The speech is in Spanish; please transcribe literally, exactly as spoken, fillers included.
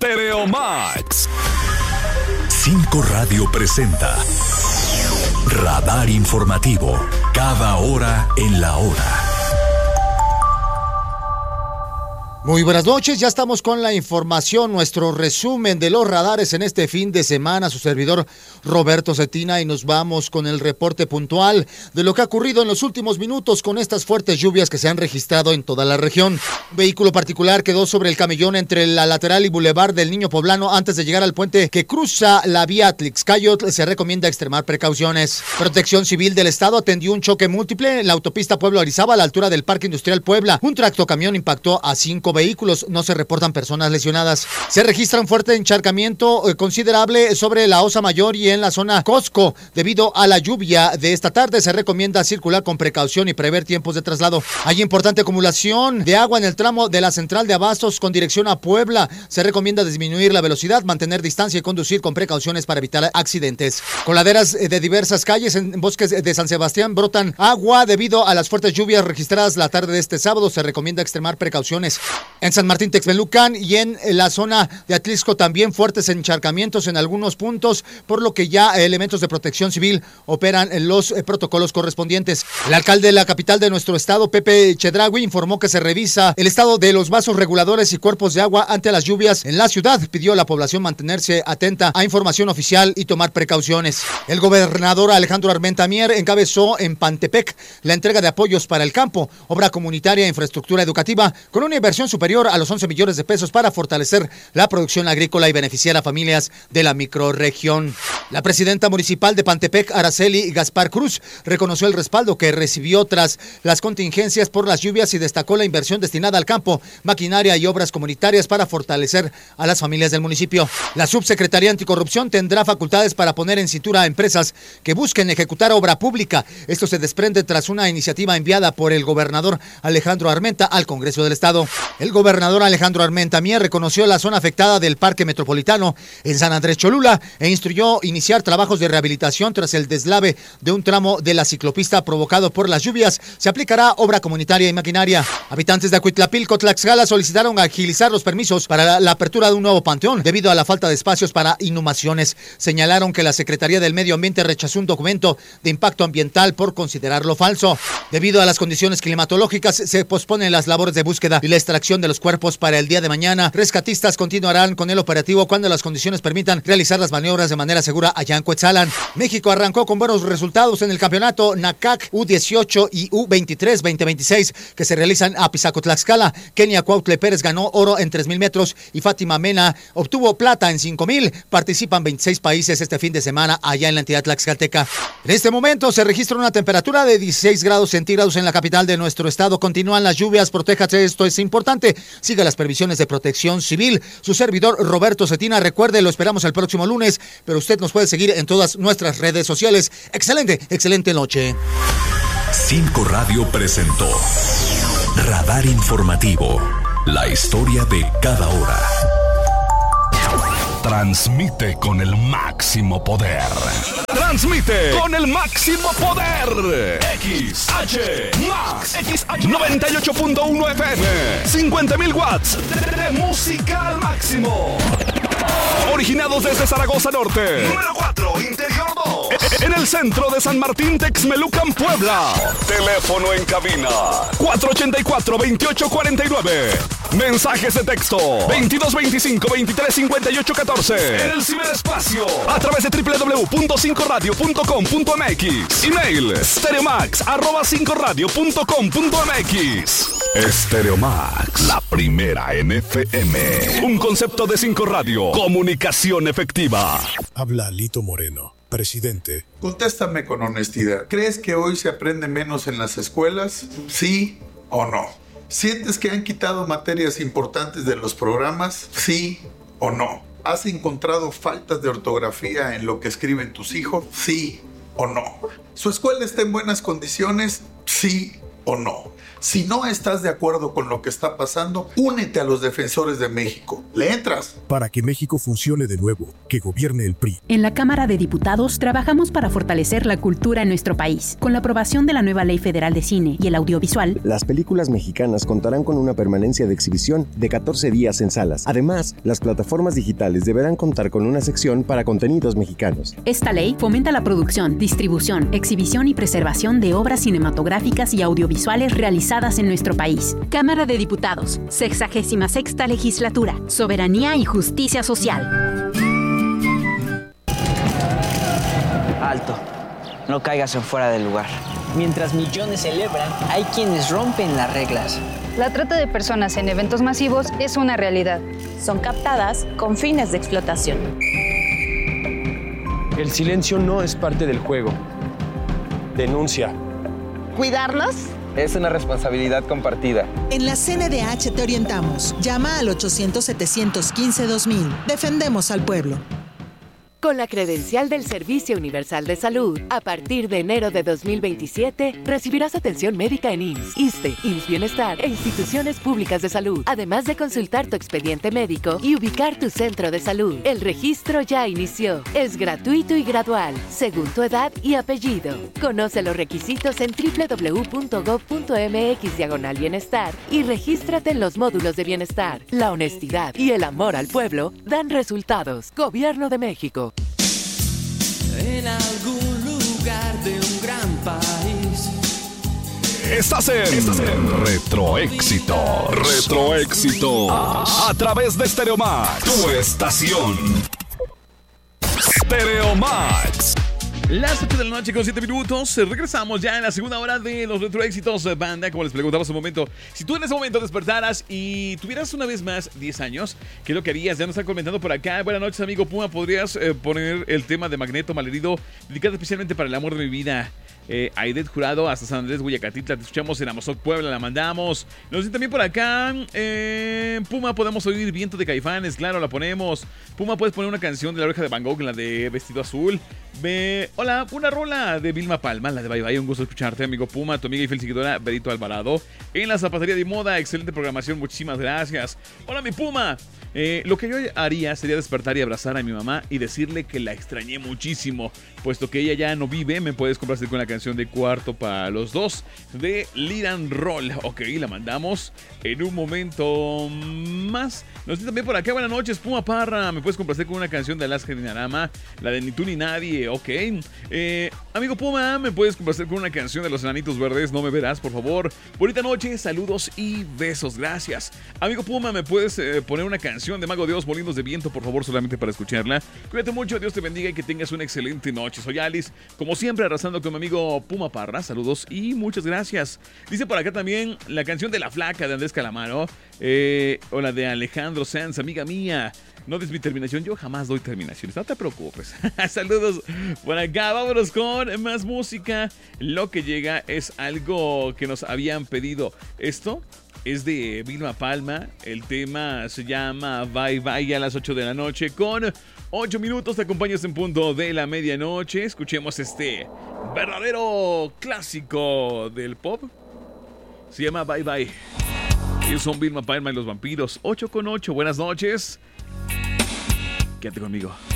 Stereo Max. Cinco Radio presenta Radar Informativo, cada hora en la hora. Muy buenas noches, ya estamos con la información, nuestro resumen de los radares en este fin de semana, su servidor Roberto Cetina, y nos vamos con el reporte puntual de lo que ha ocurrido en los últimos minutos con estas fuertes lluvias que se han registrado en toda la región. Un vehículo particular quedó sobre el camellón entre la lateral y Boulevard del Niño Poblano antes de llegar al puente que cruza la vía Atlixcayotl. Se recomienda extremar precauciones. Protección Civil del Estado atendió un choque múltiple en la autopista Puebla-Orizaba a la altura del Parque Industrial Puebla. Un tractocamión impactó a cinco vehículos, no se reportan personas lesionadas. Se registra un fuerte encharcamiento eh, considerable sobre la Osa Mayor y en la zona Costco. Debido a la lluvia de esta tarde, se recomienda circular con precaución y prever tiempos de traslado. Hay importante acumulación de agua en el tramo de la central de abastos con dirección a Puebla. Se recomienda disminuir la velocidad, mantener distancia y conducir con precauciones para evitar accidentes. Con laderas de diversas calles en bosques de San Sebastián brotan agua debido a las fuertes lluvias registradas la tarde de este sábado. Se recomienda extremar precauciones. En San Martín Texmelucan y en la zona de Atlixco también fuertes encharcamientos en algunos puntos, por lo que ya elementos de protección civil operan en los eh, protocolos correspondientes. El alcalde de la capital de nuestro estado, Pepe Chedraui, informó que se revisa el estado de los vasos reguladores y cuerpos de agua ante las lluvias en la ciudad. Pidió a la población mantenerse atenta a información oficial y tomar precauciones. El gobernador Alejandro Armenta Mier encabezó en Pantepec la entrega de apoyos para el campo, obra comunitaria e infraestructura educativa, con una inversión superior a los once millones de pesos para fortalecer la producción agrícola y beneficiar a familias de la microrregión. La presidenta municipal de Pantepec, Araceli Gaspar Cruz, reconoció el respaldo que recibió tras las contingencias por las lluvias y destacó la inversión destinada al campo, maquinaria y obras comunitarias para fortalecer a las familias del municipio. La subsecretaría anticorrupción tendrá facultades para poner en cintura a empresas que busquen ejecutar obra pública. Esto se desprende tras una iniciativa enviada por el gobernador Alejandro Armenta al Congreso del Estado. El gobernador Alejandro Armenta Mier reconoció la zona afectada del Parque Metropolitano en San Andrés Cholula e instruyó iniciar trabajos de rehabilitación tras el deslave de un tramo de la ciclopista provocado por las lluvias. Se aplicará obra comunitaria y maquinaria. Habitantes de Acuitlapilco, Tlaxcala solicitaron agilizar los permisos para la, la apertura de un nuevo panteón debido a la falta de espacios para inhumaciones. Señalaron que la Secretaría del Medio Ambiente rechazó un documento de impacto ambiental por considerarlo falso. Debido a las condiciones climatológicas, se posponen las labores de búsqueda y la extracción de los cuerpos para el día de mañana. Rescatistas continuarán con el operativo cuando las condiciones permitan realizar las maniobras de manera segura allá en Cuetzalan. México arrancó con buenos resultados en el campeonato NACAC U dieciocho y U veintitrés veinte veintiséis que se realizan a Pisaco, Tlaxcala. Kenia Cuautle Pérez ganó oro en tres mil metros y Fátima Mena obtuvo plata en cinco mil. Participan veintiséis países este fin de semana allá en la entidad tlaxcalteca. En este momento se registra una temperatura de dieciséis grados centígrados en la capital de nuestro estado. Continúan las lluvias, protéjase, esto es importante. Siga las previsiones de protección civil. Su servidor Roberto Cetina, recuerde, lo esperamos el próximo lunes, pero usted nos puede seguir en todas nuestras redes sociales. Excelente, excelente noche. Cinco Radio presentó Radar Informativo, la historia de cada hora. Transmite con el máximo poder. Transmite con el máximo poder. X H Max X H noventa y ocho punto uno F M. cincuenta mil watts de, de música al máximo. Originados desde Zaragoza Norte. Número cuatro, Interior dos. En el centro de San Martín, Texmelucan, Puebla. Teléfono en cabina cuatro ochenta y cuatro, veintiocho cuarenta y nueve. Mensajes de texto veintidós veinticinco, veintitrés cincuenta y ocho catorce. En el ciberespacio a través de doble u doble u doble u punto cinco radio punto com punto m x. Email stereomax arroba cinco radio punto com punto m x. Stereomax, la primera en F M. Un concepto de Cinco Radio. Comunicación efectiva. Habla Lito Moreno, presidente. Contéstame con honestidad. ¿Crees que hoy se aprende menos en las escuelas? ¿Sí o no? ¿Sientes que han quitado materias importantes de los programas? ¿Sí o no? ¿Has encontrado faltas de ortografía en lo que escriben tus hijos? ¿Sí o no? ¿Su escuela está en buenas condiciones? ¿Sí o no. Si no estás de acuerdo con lo que está pasando, únete a los defensores de México. ¿Le entras? Para que México funcione de nuevo, que gobierne el P R I. En la Cámara de Diputados trabajamos para fortalecer la cultura en nuestro país. Con la aprobación de la nueva Ley Federal de Cine y el Audiovisual, las películas mexicanas contarán con una permanencia de exhibición de catorce días en salas. Además, las plataformas digitales deberán contar con una sección para contenidos mexicanos. Esta ley fomenta la producción, distribución, exhibición y preservación de obras cinematográficas y audiovisuales realizadas en nuestro país. Cámara de Diputados, sexagésima sexta legislatura, soberanía y justicia social. Alto, no caigas en fuera del lugar. Mientras millones celebran, hay quienes rompen las reglas. La trata de personas en eventos masivos es una realidad. Son captadas con fines de explotación. El silencio no es parte del juego. Denuncia. ¿Cuidarlos? Es una responsabilidad compartida. En la C N D H te orientamos. Llama al ochocientos, setecientos quince, dos mil. Defendemos al pueblo. Con la credencial del Servicio Universal de Salud, a partir de enero de dos mil veintisiete, recibirás atención médica en I M S S, ISSSTE, I M S S Bienestar e instituciones públicas de salud, además de consultar tu expediente médico y ubicar tu centro de salud. El registro ya inició. Es gratuito y gradual, según tu edad y apellido. Conoce los requisitos en doble u doble u doble u punto gob punto eme equis diagonal bienestar y regístrate en los módulos de bienestar. La honestidad y el amor al pueblo dan resultados. Gobierno de México. En algún lugar de un gran país. Estás en, Estás en Retroéxito. Retroéxito. A, a través de Stereomax. Tu estación. Stereomax. Las ocho de la noche con siete minutos. Regresamos ya en la segunda hora de los retroéxitos, banda. Como les preguntaba hace un momento, si tú en ese momento despertaras y tuvieras una vez más diez años, ¿qué es lo que harías? Ya nos están comentando por acá. Buenas noches, amigo Puma. ¿Podrías eh, poner el tema de Magneto Malherido, dedicado especialmente para el amor de mi vida? Eh, Aidet Jurado, hasta San Andrés, Guayacatitla. Te escuchamos en Amozoc, Puebla, la mandamos. Nos dicen también por acá, eh, Puma, podemos oír Viento de Caifanes, claro, la ponemos. Puma, puedes poner una canción de La Oreja de Van Gogh, la de Vestido Azul. Ve, hola, una rola de Vilma Palma, la de Bye Bye. Un gusto escucharte, amigo Puma. Tu amiga y fiel seguidora, Berito Alvarado. En la zapatería de moda, excelente programación, muchísimas gracias. Hola, mi Puma. Eh, lo que yo haría sería despertar y abrazar a mi mamá y decirle que la extrañé muchísimo, puesto que ella ya no vive. Me puedes complacer con la canción de Cuarto para los Dos de Liran Roll. Ok, la mandamos en un momento más. Nos dice también por acá, buenas noches, Puma Parra. Me puedes complacer con una canción de Alaska Dinarama, la de Ni tú ni nadie. Ok, eh, amigo Puma, me puedes complacer con una canción de Los Enanitos Verdes, No me verás, por favor. Bonita noche, saludos y besos, gracias. Amigo Puma, me puedes eh, poner una canción de Mago Dios, Molinos de Viento, por favor, solamente para escucharla. Cuídate mucho, Dios te bendiga y que tengas una excelente noche. Soy Alice, como siempre, arrasando con mi amigo Puma Parra. Saludos y muchas gracias. Dice por acá también la canción de La Flaca de Andrés Calamaro, eh, o la de Alejandro Sanz, amiga mía. No des mi terminación, yo jamás doy terminaciones, no te preocupes. Saludos por acá, vámonos con más música. Lo que llega es algo que nos habían pedido. Esto es de Vilma Palma, el tema se llama Bye Bye a las ocho de la noche. Con ocho minutos te acompañas en punto de la medianoche. Escuchemos este verdadero clásico del pop. Se llama Bye Bye. Ellos son Vilma Palma y los Vampiros. ocho con ocho, buenas noches. Quédate conmigo.